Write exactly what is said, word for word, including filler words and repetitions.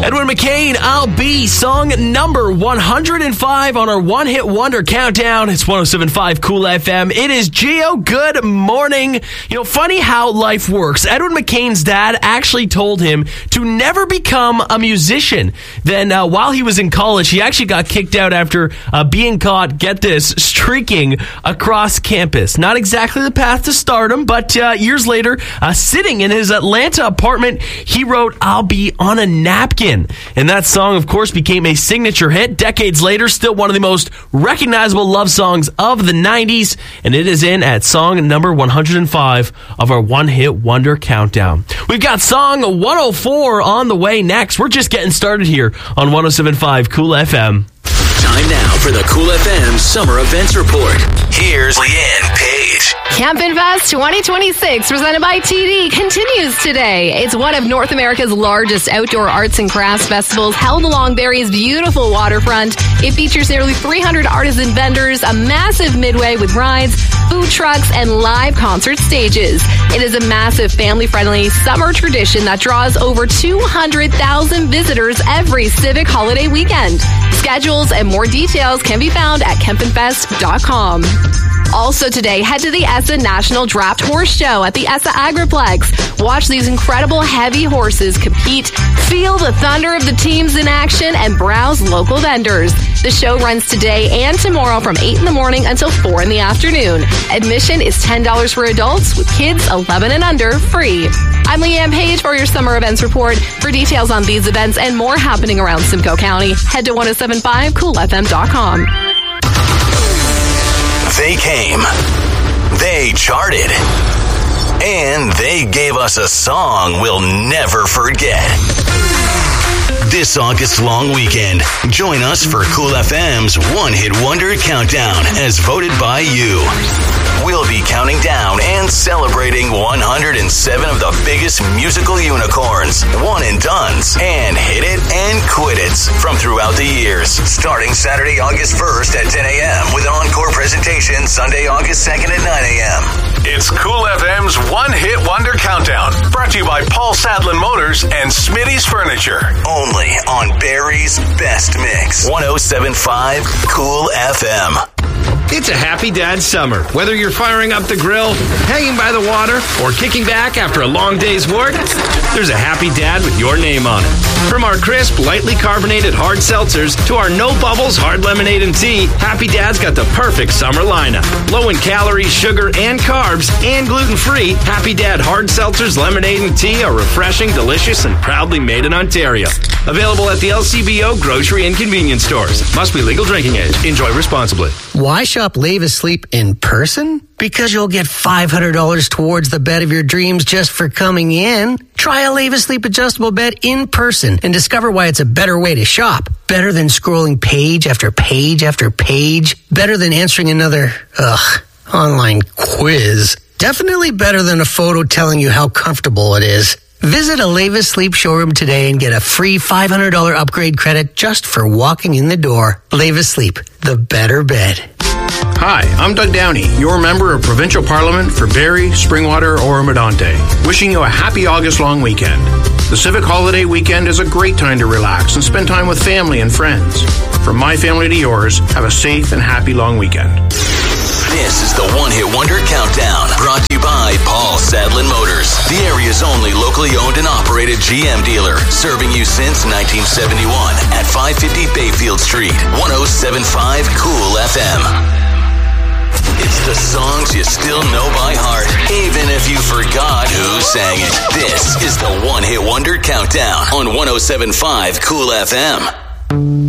Edwin McCain, I'll Be, song number one hundred five on our One Hit Wonder Countdown. It's one oh seven point five Cool F M. It is Gio. Good morning. You know, funny how life works. Edwin McCain's dad actually told him to never become a musician. Then uh, while he was in college, he actually got kicked out after uh, being caught, get this, streaking across campus. Not exactly the path to stardom, but uh, years later, uh, sitting in his Atlanta apartment, he wrote, I'll Be on a Napkin. And that song, of course, became a signature hit. Decades later, still one of the most recognizable love songs of the nineties. And it is in at song number one hundred five of our One Hit Wonder Countdown. We've got song one oh four on the way next. We're just getting started here on one oh seven point five Cool F M. Time now for the Cool F M Summer Events Report. Here's Leanne Page. Campin' Fest twenty twenty-six, presented by T D, continues today. It's one of North America's largest outdoor arts and crafts festivals held along Barrie's beautiful waterfront. It features nearly three hundred artisan vendors, a massive midway with rides, food trucks, and live concert stages. It is a massive family-friendly summer tradition that draws over two hundred thousand visitors every civic holiday weekend. Schedules and more details can be found at kempin fest dot com. Also today, head to the E S A National Draft Horse Show at the E S A Agriplex. Watch these incredible heavy horses compete, feel the thunder of the teams in action, and browse local vendors. The show runs today and tomorrow from eight in the morning until four in the afternoon. Admission is ten dollars for adults, with kids eleven and under free. I'm Leanne Page for your Summer Events Report. For details on these events and more happening around Simcoe County, head to one oh seven point five cool f m dot com. They came, they charted, and they gave us a song we'll never forget. This August long weekend, join us for Cool F M's One Hit Wonder Countdown as voted by you. We'll be counting down and celebrating one hundred seven of the biggest musical unicorns, one and dones, and hit it and quit it from throughout the years. Starting Saturday, August first at ten a.m. with an encore presentation Sunday, August second at nine a.m. It's Cool F M's One Hit Wonder Countdown, brought to you by Paul Sadlin Motors and Smitty's Furniture. Only on Barrie's Best Mix. one oh seven point five Cool F M. It's a happy dad summer. Whether you're firing up the grill, hanging by the water, or kicking back after a long day's work, there's a happy dad with your name on it. From our crisp, lightly carbonated hard seltzers to our no bubbles hard lemonade and tea, Happy Dad's got the perfect summer lineup. Low in calories, sugar, and carbs, and gluten-free, Happy Dad hard seltzers, lemonade, and tea are refreshing, delicious, and proudly made in Ontario. Available at the L C B O grocery and convenience stores. Must be legal drinking age. Enjoy responsibly. Why shop Lave Asleep in person? Because you'll get five hundred dollars towards the bed of your dreams just for coming in. Try a Lave Asleep adjustable bed in person and discover why it's a better way to shop. Better than scrolling page after page after page. Better than answering another, ugh, online quiz. Definitely better than a photo telling you how comfortable it is. Visit a Lave Asleep showroom today and get a free five hundred dollars upgrade credit just for walking in the door. Lave Asleep, the better bed. Hi, I'm Doug Downey, your member of Provincial Parliament for Barrie, Springwater, or Medonte. Wishing you a happy August long weekend. The Civic Holiday Weekend is a great time to relax and spend time with family and friends. From my family to yours, have a safe and happy long weekend. This is the One Hit Wonder Countdown, brought to you by Paul Sadlin Motors, the area's only locally owned and operated G M dealer, serving you since nineteen seventy-one at five fifty Bayfield Street, one oh seven point five Cool F M. It's the songs you still know by heart, even if you forgot who sang it. This is the One Hit Wonder Countdown on one oh seven point five Cool F M.